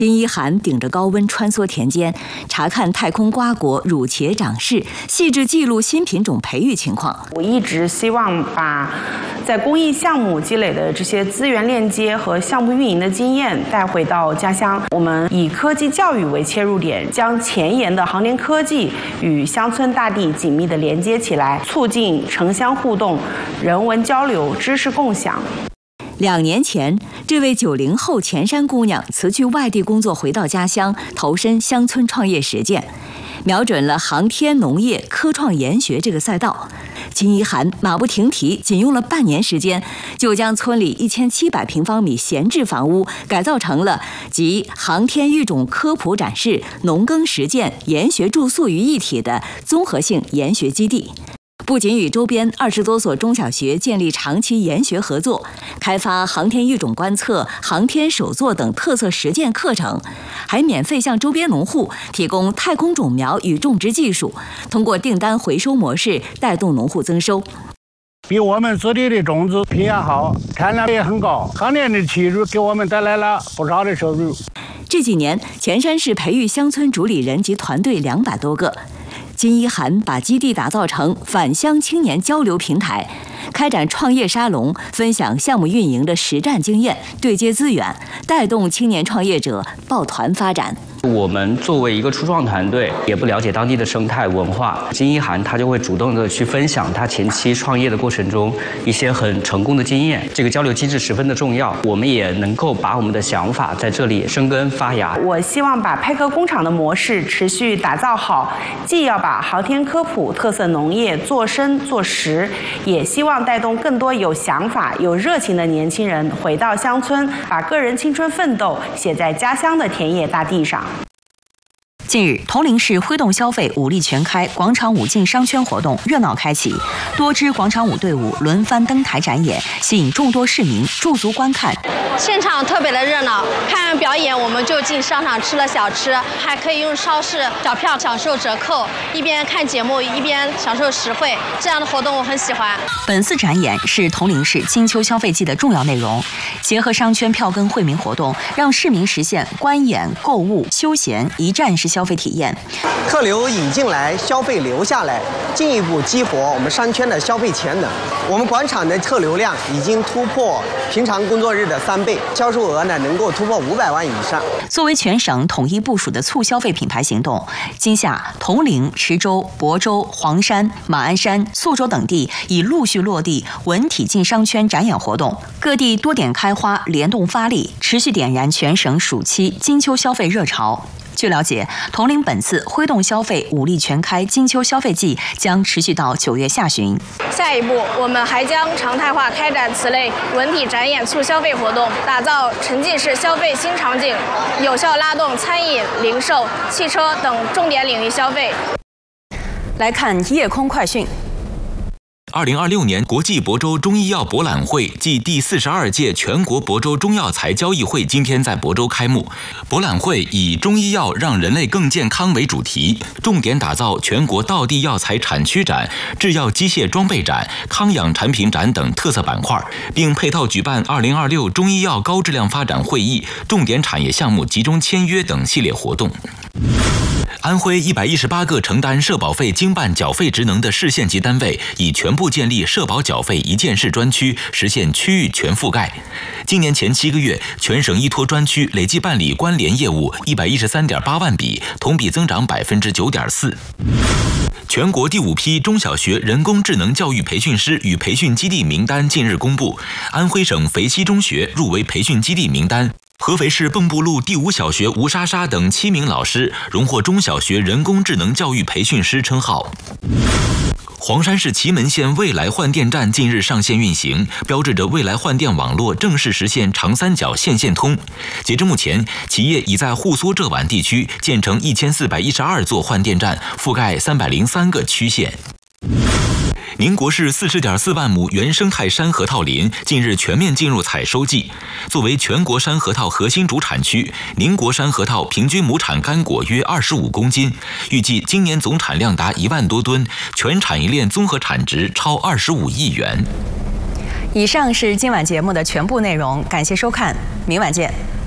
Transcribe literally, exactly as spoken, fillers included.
金一涵顶着高温穿梭田间，查看太空瓜果乳茄长势，细致记录新品种培育情况。 我一直希望把在公益项目积累的这些资源链接和项目运营的经验带回到家乡。我们以科技教育为切入点，将前沿的航天科技与乡村大地紧密地连接起来，促进城乡互动、人文交流、知识共享。 两年前，这位九零后前山姑娘辞去外地工作，回到家乡，投身乡村创业实践，瞄准了航天、农业、科创研学这个赛道。金一涵马不停蹄，仅用了半年时间，就将村里一千七百平方米闲置房屋改造成了集航天育种科普展示、农耕实践、研学住宿于一体的综合性研学基地。不仅与周边二十多所中小学建立长期研学合作，开发航天育种观测、航天手作等特色实践课程，还免费向周边农户提供太空种苗与种植技术，通过订单回收模式带动农户增收。 比我们自己的种子品相好，产量也很高，航天的技术给我们带来了不少的收入。 这几年，前山市培育乡村主理人及团队两百多个。金一涵把基地打造成返乡青年交流平台，开展创业沙龙，分享项目运营的实战经验，对接资源，带动青年创业者抱团发展。 我们作为一个初创团队，也不了解当地的生态文化，金一涵他就会主动的去分享他前期创业的过程中一些很成功的经验，这个交流机制十分的重要，我们也能够把我们的想法在这里生根发芽。 我希望把派科工厂的模式持续打造好，既要把航天科普、特色农业做深做实，也希望带动更多有想法、有热情的年轻人回到乡村，把个人青春奋斗写在家乡的田野大地上。 近日，铜陵市挥动消费武力全开广场舞进商圈活动热闹开启，多支广场舞队伍轮番登台展演，吸引众多市民驻足观看。 现场特别的热闹，看完表演我们就进商场吃了小吃，还可以用超市小票享受折扣，一边看节目一边享受实惠，这样的活动我很喜欢。 本次展演是铜陵市金秋消费季的重要内容，结合商圈票根惠民活动，让市民实现观演、购物、休闲一站式消费体验。 客流引进来，消费留下来，进一步激活我们商圈的消费潜能。我们广场的客流量已经突破平常工作日的三倍，销售额呢能够突破五百万以上。 作为全省统一部署的促消费品牌行动，今夏铜陵、池州、亳州、黄山、马鞍山、宿州等地已陆续落地文体进商圈展演活动，各地多点开花，联动发力，持续点燃全省暑期金秋消费热潮。据了解，铜陵本次挥动消费武力全开金秋消费季将持续到九月下旬。 下一步，我们还将常态化开展此类文体展演促消费活动，打造沉浸式消费新场景，有效拉动餐饮、零售、汽车等重点领域消费。 来看夜空快讯。 二零二六年国际亳州中医药博览会暨第四十二届全国亳州中药材交易会今天在亳州开幕。博览会以中医药让人类更健康为主题，重点打造全国道地药材产区展、制药机械装备展、康养产品展等特色板块，并配套举办二零二六中医药高质量发展会议、重点产业项目集中签约等系列活动。安徽一百一十八个承担社保费经办缴费职能的市县级单位已全部建立社保缴费一件事专区，实现区域全覆盖。今年前七个月，全省依托专区累计办理关联业务一百一十三点八万笔，同比增长百分之九点四。全国第五批中小学人工智能教育培训师与培训基地名单近日公布，安徽省肥西中学入围培训基地名单。合肥市蚌埠路第五小学吴莎莎等七名老师荣获中小学人工智能教育培训师称号。黄山市祁门县未来换电站近日上线运行，标志着未来换电网络正式实现长三角线线通。截至目前，企业已在沪苏浙皖地区建成一千四百一十二座换电站，覆盖三百零三个区县。宁国市四十点四万亩原生态山核桃林近日全面进入采收季。作为全国山核桃核心主产区，宁国山核桃平均亩产干果约二十五公斤，预计今年总产量达一万多吨，全产业链综合产值超二十五亿元。 以上是今晚节目的全部内容，感谢收看，明晚见。